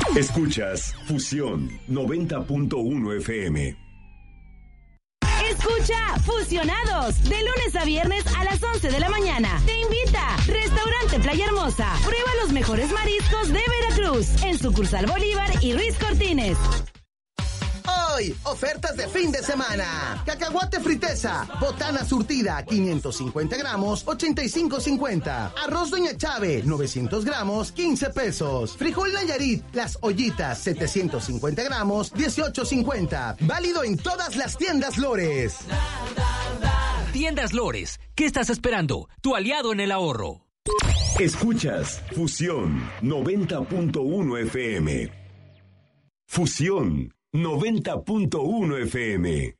Escuchas Fusión 90.1 FM. Escucha Fusionados de lunes a viernes a las 11 de la mañana. Te invita Restaurante Playa Hermosa. Prueba los mejores mariscos de Veracruz en sucursal Bolívar y Ruiz Cortines. Hoy, ofertas de fin de semana. Cacahuate fritesa, botana surtida, 550 gramos, 85.50. Arroz Doña Chave, 900 gramos, 15 pesos. Frijol Nayarit, las ollitas, 750 gramos, 18.50. Válido en todas las tiendas Lores. Tiendas Lores, ¿qué estás esperando? Tu aliado en el ahorro. Escuchas Fusión 90.1 FM. Fusión 90.1 FM.